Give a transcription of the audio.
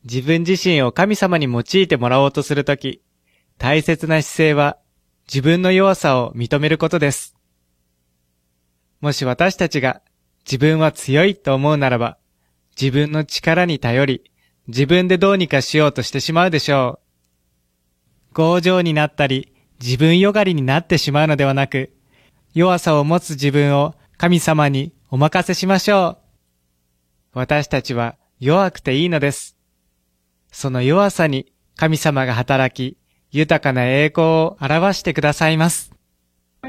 自分自身を神様に用いてもらおうとするとき、大切な姿勢は自分の弱さを認めることです。もし私たちが自分は強いと思うならば、自分の力に頼り、自分でどうにかしようとしてしまうでしょう。強情になったり、自分よがりになってしまうのではなく、弱さを持つ自分を神様にお任せしましょう。私たちは弱くていいのです。その弱さに神様が働き、豊かな栄光を表してくださいます。